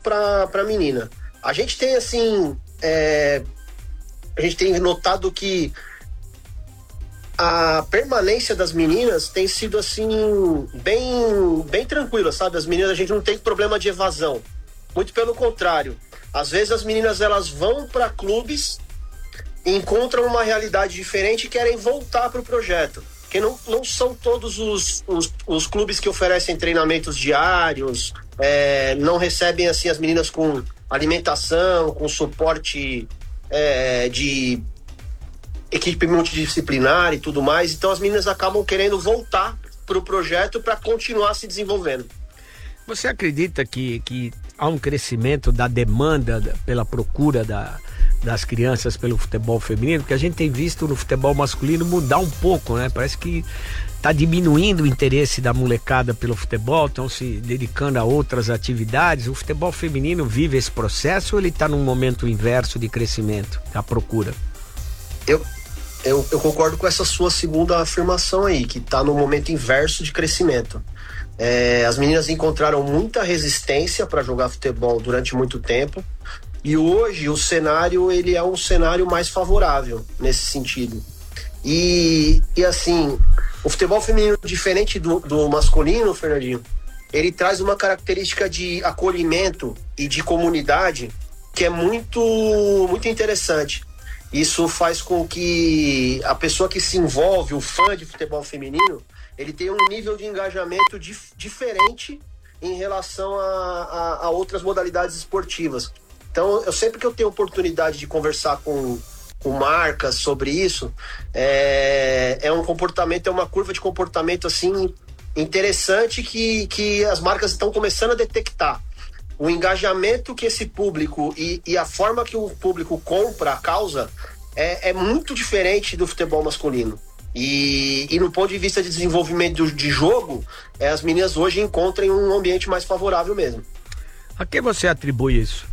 para menina. A gente tem assim, a gente tem notado que a permanência das meninas tem sido assim bem tranquila, sabe? As meninas, a gente não tem problema de evasão, muito pelo contrário. Às vezes as meninas, elas vão para clubes, encontram uma realidade diferente e querem voltar para o projeto, porque não são todos os clubes que oferecem treinamentos diários, não recebem assim as meninas com alimentação, com suporte de equipe multidisciplinar e tudo mais. Então as meninas acabam querendo voltar para o projeto para continuar se desenvolvendo. Você acredita que há um crescimento da demanda pela procura das crianças pelo futebol feminino? Porque a gente tem visto no futebol masculino mudar um pouco, né? Parece que está diminuindo o interesse da molecada pelo futebol, estão se dedicando a outras atividades. O futebol feminino vive esse processo ou ele está num momento inverso de crescimento, da procura? Eu concordo com essa sua segunda afirmação aí, que está no momento inverso de crescimento. As meninas encontraram muita resistência para jogar futebol durante muito tempo, e hoje o cenário, ele é um cenário mais favorável nesse sentido. E assim, o futebol feminino, diferente do masculino, Fernandinho, ele traz uma característica de acolhimento e de comunidade que é muito, muito interessante. Isso faz com que a pessoa que se envolve, o fã de futebol feminino, ele tenha um nível de engajamento diferente em relação a outras modalidades esportivas. Então, sempre que eu tenho oportunidade de conversar com marcas sobre isso, é um comportamento, é uma curva de comportamento assim interessante que as marcas estão começando a detectar. O engajamento que esse público e a forma que o público compra a causa é muito diferente do futebol masculino. E no ponto de vista de desenvolvimento de jogo, as meninas hoje encontram um ambiente mais favorável mesmo. A que você atribui isso?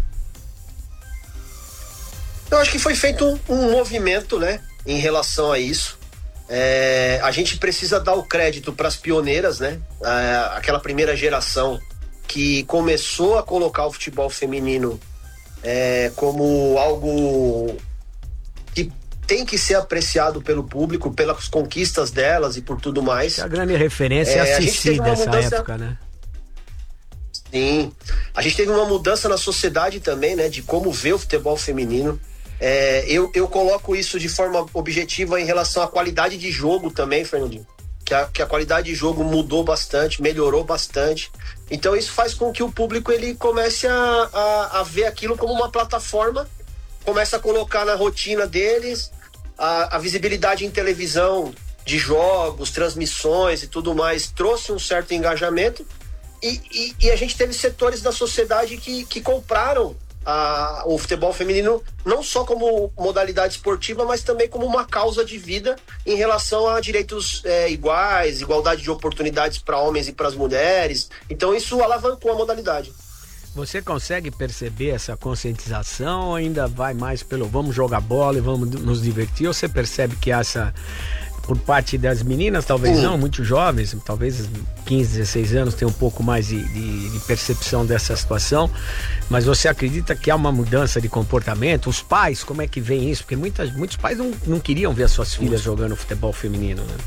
Eu acho que foi feito um movimento, né, em relação a isso. A gente precisa dar o crédito para as pioneiras, né? Aquela primeira geração que começou a colocar o futebol feminino como algo que tem que ser apreciado pelo público, pelas conquistas delas e por tudo mais. A grande referência é a Cici dessa época, né? Sim. A gente teve uma mudança na sociedade também, né? De como ver o futebol feminino. Eu coloco isso de forma objetiva em relação à qualidade de jogo também, Fernandinho. Que a qualidade de jogo mudou bastante, melhorou bastante. Então isso faz com que o público ele comece a ver aquilo como uma plataforma, começa a colocar na rotina deles a visibilidade em televisão de jogos, transmissões e tudo mais, trouxe um certo engajamento e a gente teve setores da sociedade que compraram o futebol feminino não só como modalidade esportiva, mas também como uma causa de vida em relação a direitos iguais, igualdade de oportunidades para homens e para as mulheres. Então isso alavancou a modalidade. Você consegue perceber essa conscientização ou ainda vai mais pelo vamos jogar bola e vamos nos divertir? Ou você percebe que essa, por parte das meninas, talvez não, muito jovens, talvez 15, 16 anos, tem um pouco mais de percepção dessa situação, mas você acredita que há uma mudança de comportamento? Os pais, como é que veem isso? Porque muitos pais não queriam ver as suas filhas jogando futebol feminino, né?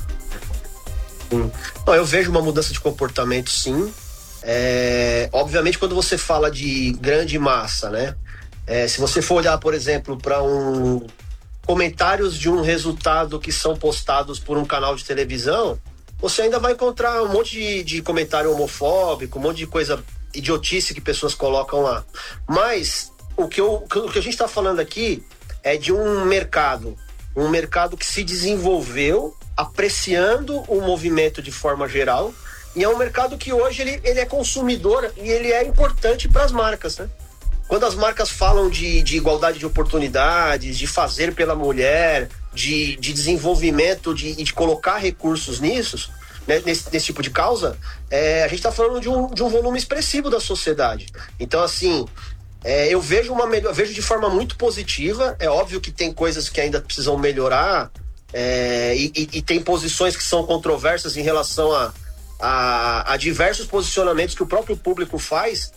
Não, eu vejo uma mudança de comportamento, sim. Obviamente, quando você fala de grande massa, né? Se você for olhar, por exemplo, para comentários de um resultado que são postados por um canal de televisão, você ainda vai encontrar um monte de comentário homofóbico, um monte de coisa idiotice que pessoas colocam lá. Mas o que a gente está falando aqui é de um mercado que se desenvolveu apreciando o movimento de forma geral, e é um mercado que hoje ele é consumidor e ele é importante para as marcas, né? Quando as marcas falam de igualdade de oportunidades, de fazer pela mulher, de desenvolvimento, de colocar recursos nisso, né, nesse tipo de causa, a gente está falando de um volume expressivo da sociedade. Então, assim, eu vejo de forma muito positiva. É óbvio que tem coisas que ainda precisam melhorar, e tem posições que são controversas em relação a diversos posicionamentos que o próprio público faz,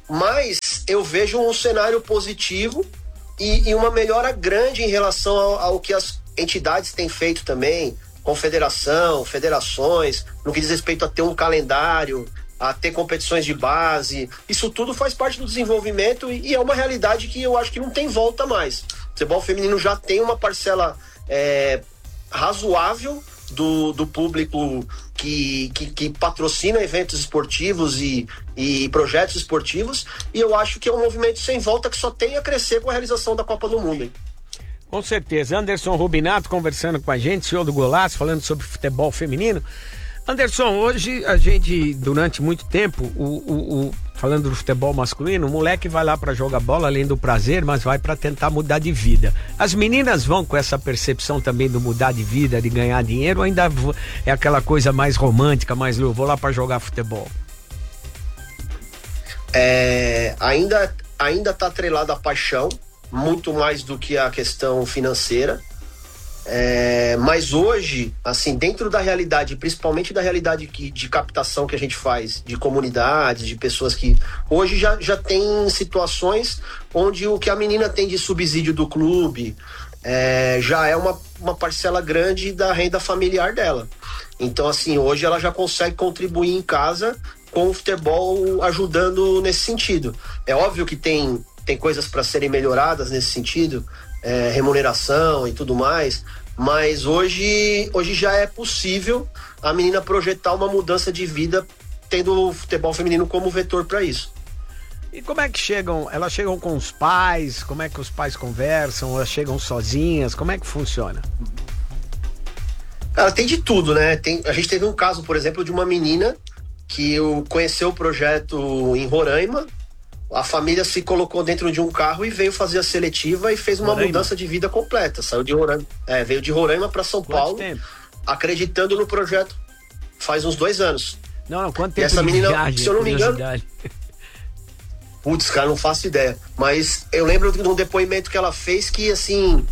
mas eu vejo um cenário positivo e uma melhora grande em relação ao que as entidades têm feito também, confederação, federações, no que diz respeito a ter um calendário, a ter competições de base. Isso tudo faz parte do desenvolvimento e é uma realidade que eu acho que não tem volta mais. O futebol feminino já tem uma parcela razoável do público que patrocina eventos esportivos e projetos esportivos, e eu acho que é um movimento sem volta que só tem a crescer com a realização da Copa do Mundo, hein? Com certeza. Anderson Rubinato conversando com a gente, senhor do Golaço, falando sobre futebol feminino. Anderson, hoje a gente, durante muito tempo, falando do futebol masculino, o moleque vai lá para jogar bola, além do prazer, mas vai para tentar mudar de vida. As meninas vão com essa percepção também do mudar de vida, de ganhar dinheiro, ou ainda é aquela coisa mais romântica, mais eu vou lá para jogar futebol? Ainda tá atrelado à paixão, muito mais do que a questão financeira. Mas hoje, assim, dentro da realidade, principalmente da realidade de captação que a gente faz, de comunidades, de pessoas que hoje já tem situações onde o que a menina tem de subsídio do clube já é uma parcela grande da renda familiar dela. Então, assim, hoje ela já consegue contribuir em casa com o futebol ajudando nesse sentido. É óbvio que tem coisas para serem melhoradas nesse sentido, remuneração e tudo mais, mas hoje já é possível a menina projetar uma mudança de vida tendo o futebol feminino como vetor para isso. E como é que chegam? Elas chegam com os pais? Como é que os pais conversam? Elas chegam sozinhas? Como é que funciona? Cara, tem de tudo, né? A gente teve um caso, por exemplo, de uma menina que conheceu o projeto em Roraima. A família se colocou dentro de um carro e veio fazer a seletiva e fez uma mudança de vida completa. Saiu de Roraima, veio de Roraima para São Paulo, tempo? Acreditando no projeto. Faz uns 2 anos. Não, quanto tempo? E essa menina, viagem, se eu não me engano... Putz, cara, não faço ideia. Mas eu lembro de um depoimento que ela fez que, assim,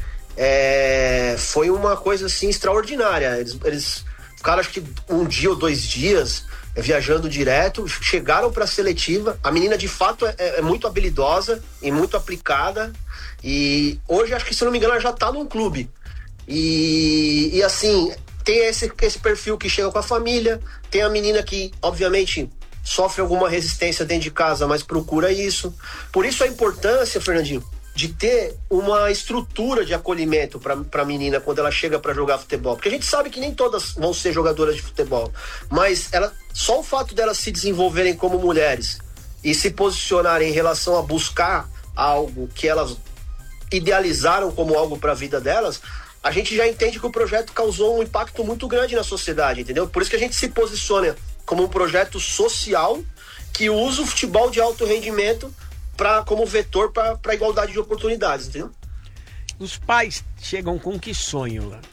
foi uma coisa, assim, extraordinária. Eles ficaram, acho que 1 dia ou 2 dias... viajando direto, chegaram para a seletiva. A menina de fato é muito habilidosa e muito aplicada, e hoje acho que, se não me engano, ela já está num clube e assim, tem esse perfil que chega com a família, tem a menina que obviamente sofre alguma resistência dentro de casa, mas procura isso. Por isso a importância, Fernandinho, de ter uma estrutura de acolhimento para a menina quando ela chega para jogar futebol. Porque a gente sabe que nem todas vão ser jogadoras de futebol, mas só o fato delas se desenvolverem como mulheres e se posicionarem em relação a buscar algo que elas idealizaram como algo para a vida delas, a gente já entende que o projeto causou um impacto muito grande na sociedade, entendeu? Por isso que a gente se posiciona como um projeto social que usa o futebol de alto rendimento como vetor para a igualdade de oportunidades, entendeu? Os pais chegam com que sonho lá?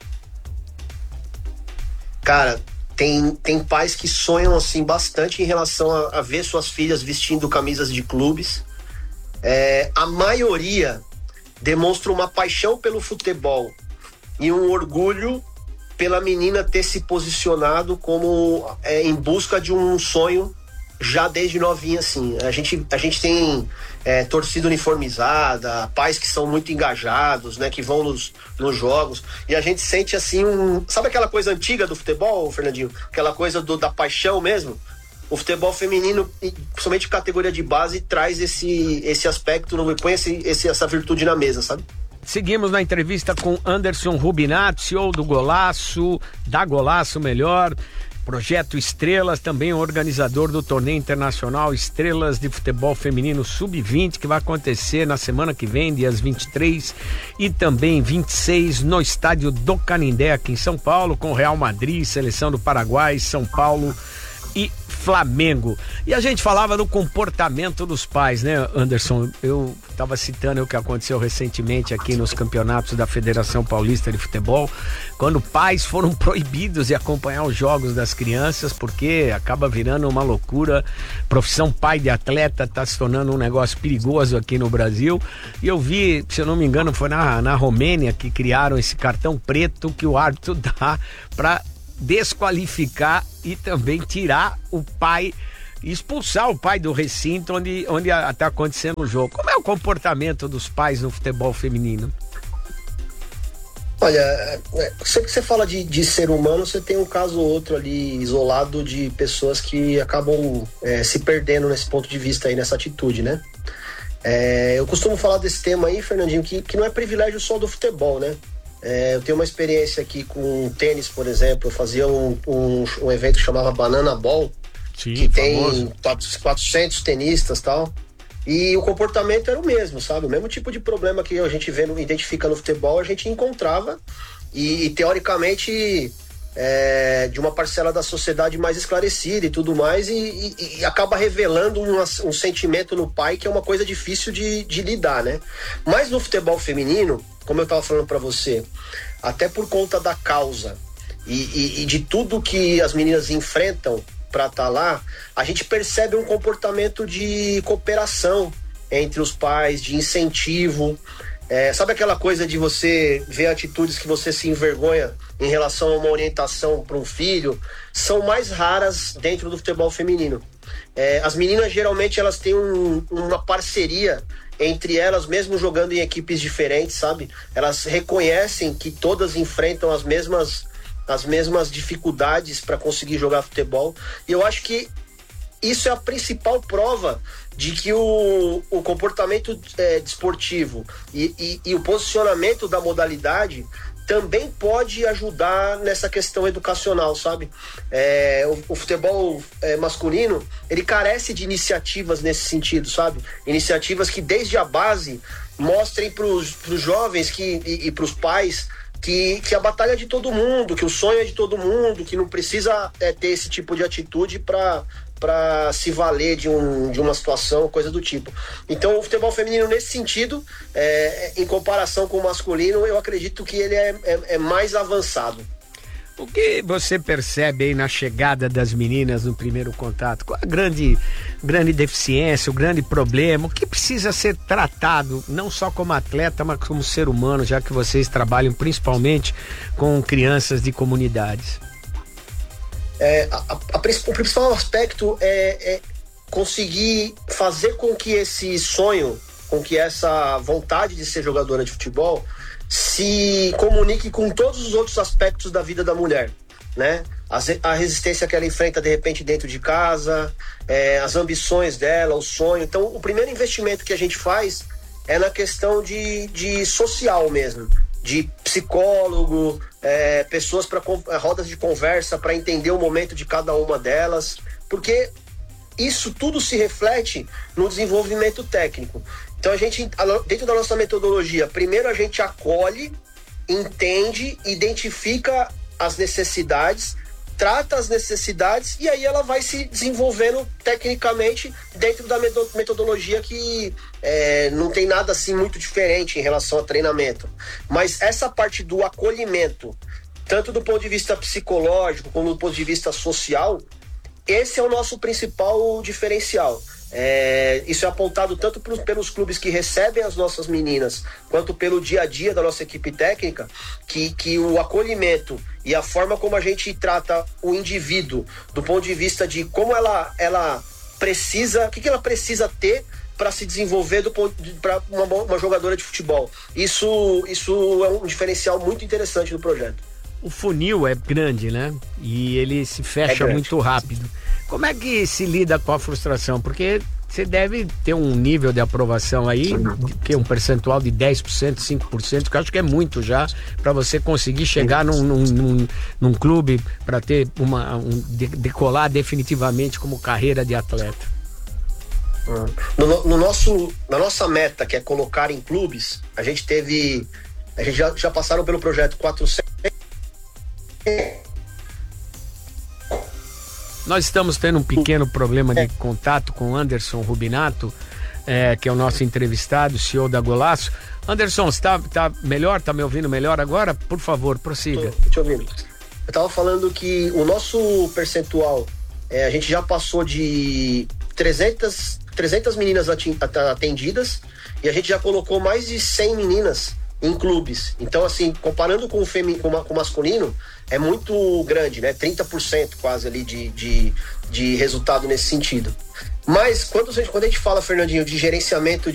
Cara, tem pais que sonham assim bastante em relação a ver suas filhas vestindo camisas de clubes. A maioria demonstra uma paixão pelo futebol e um orgulho pela menina ter se posicionado como em busca de um sonho já desde novinha, assim. A gente tem torcida uniformizada, pais que são muito engajados, né, que vão nos jogos, e a gente sente assim sabe aquela coisa antiga do futebol, Fernandinho? Aquela coisa da paixão mesmo? O futebol feminino, principalmente categoria de base, traz esse aspecto, põe essa virtude na mesa, sabe? Seguimos na entrevista com Anderson Rubinato, CEO do Golaço, da Golaço melhor, Projeto Estrelas, também organizador do torneio internacional Estrelas de Futebol Feminino Sub-20, que vai acontecer na semana que vem, dias 23 e também 26, no estádio do Canindé, aqui em São Paulo, com Real Madrid, Seleção do Paraguai, São Paulo e Flamengo. E a gente falava do comportamento dos pais, né, Anderson? Eu estava citando o que aconteceu recentemente aqui nos campeonatos da Federação Paulista de Futebol, quando pais foram proibidos de acompanhar os jogos das crianças, porque acaba virando uma loucura. Profissão pai de atleta está se tornando um negócio perigoso aqui no Brasil. E eu vi, se eu não me engano, foi na Romênia que criaram esse cartão preto que o árbitro dá para desqualificar e também tirar o pai expulsar o pai do recinto onde está acontecendo o jogo. Como é o comportamento dos pais no futebol feminino? Olha, sempre que você fala de ser humano, você tem um caso ou outro ali isolado de pessoas que acabam se perdendo nesse ponto de vista aí, nessa atitude, né? Eu costumo falar desse tema aí, Fernandinho, que não é privilégio só do futebol, né? Eu tenho uma experiência aqui com tênis, por exemplo. Eu fazia um evento que chamava Banana Ball, sim, que famoso. tem 400 tenistas e tal. E o comportamento era o mesmo, sabe? O mesmo tipo de problema que a gente identifica no futebol, a gente encontrava. E teoricamente, de uma parcela da sociedade mais esclarecida e tudo mais, e acaba revelando um sentimento no pai que é uma coisa difícil de lidar, né? Mas no futebol feminino, como eu estava falando para você, até por conta da causa e de tudo que as meninas enfrentam para estar lá, a gente percebe um comportamento de cooperação entre os pais, de incentivo. Sabe aquela coisa de você ver atitudes que você se envergonha em relação a uma orientação para um filho? São mais raras dentro do futebol feminino. As meninas geralmente elas têm uma parceria entre elas, mesmo jogando em equipes diferentes, sabe? Elas reconhecem que todas enfrentam as mesmas dificuldades para conseguir jogar futebol. E eu acho que isso é a principal prova de que o comportamento desportivo e o posicionamento da modalidade também pode ajudar nessa questão educacional, sabe? O futebol masculino, ele carece de iniciativas nesse sentido, sabe? Iniciativas que desde a base mostrem para os jovens e para os pais que a batalha é de todo mundo, que o sonho é de todo mundo, que não precisa ter esse tipo de atitude para se valer de uma situação, coisa do tipo. Então o futebol feminino nesse sentido, em comparação com o masculino, eu acredito que ele é mais avançado. O que você percebe aí na chegada das meninas no primeiro contato? Qual a grande deficiência, o grande problema? O que precisa ser tratado, não só como atleta, mas como ser humano, já que vocês trabalham principalmente com crianças de comunidades? O principal aspecto é conseguir fazer com que esse sonho, com que essa vontade de ser jogadora de futebol se comunique com todos os outros aspectos da vida da mulher, né? A resistência que ela enfrenta de repente dentro de casa, as ambições dela, o sonho. Então o primeiro investimento que a gente faz é na questão de social mesmo, de psicólogo, pessoas para rodas de conversa para entender o momento de cada uma delas, porque isso tudo se reflete no desenvolvimento técnico. Então a gente, dentro da nossa metodologia, primeiro a gente acolhe, entende, identifica as necessidades, trata as necessidades e aí ela vai se desenvolvendo tecnicamente dentro da metodologia que não tem nada assim muito diferente em relação a treinamento. Mas essa parte do acolhimento, tanto do ponto de vista psicológico como do ponto de vista social, esse é o nosso principal diferencial. Isso é apontado tanto pelos clubes que recebem as nossas meninas, quanto pelo dia a dia da nossa equipe técnica, que o acolhimento e a forma como a gente trata o indivíduo, do ponto de vista de como ela precisa, o que ela precisa ter para se desenvolver para uma jogadora de futebol. Isso é um diferencial muito interessante do projeto. O funil é grande, né? E ele se fecha muito rápido. Como é que se lida com a frustração? Porque você deve ter um nível de aprovação aí, que é um percentual de 10%, 5%, que eu acho que é muito já, para você conseguir chegar num clube para ter decolar definitivamente como carreira de atleta. Na nossa meta, que é colocar em clubes, a gente já passaram pelo projeto 400. Nós estamos tendo um pequeno problema de contato com o Anderson Rubinato, que é o nosso entrevistado, CEO da Golaço. Anderson, você tá melhor? Tá me ouvindo melhor agora? Por favor, prossiga. Tô te ouvindo. Eu tava falando que o nosso percentual, a gente já passou de 300 meninas atendidas e a gente já colocou mais de 100 meninas em clubes. Então, assim, comparando com com o masculino, é muito grande, né? 30% quase ali de resultado nesse sentido. Mas quando a gente fala, Fernandinho, de gerenciamento